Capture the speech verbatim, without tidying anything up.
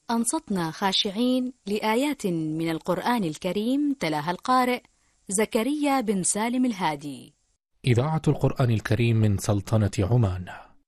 أنصتنا خاشعين لآيات من القرآن الكريم تلاها القارئ زكريا بن سالم الهادي. إذاعة القرآن الكريم من سلطنة عمان.